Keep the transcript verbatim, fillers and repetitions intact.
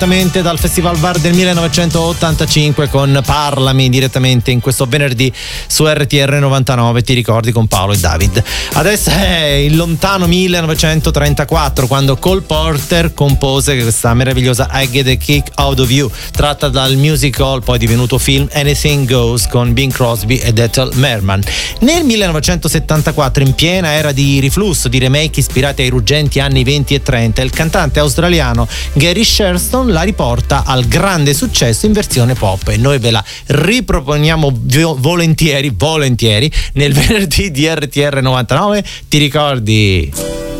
direttamente dal Festival Bar del millenovecentottantacinque con Parlami, direttamente in questo venerdì su R T R novantanove, ti ricordi, con Paolo e David. Adesso è il lontano millenovecentotrentaquattro quando Cole Porter compose questa meravigliosa I Get a Kick Out of You, tratta dal musical poi divenuto film Anything Goes con Bing Crosby ed Ethel Merman. Nel millenovecentosettantaquattro, in piena era di riflusso di remake ispirati ai ruggenti anni venti e trenta, il cantante australiano Gary Sherston la riporta al grande successo in versione pop e noi ve la riproponiamo volentieri volentieri nel venerdì di R T R novantanove, ti ricordi?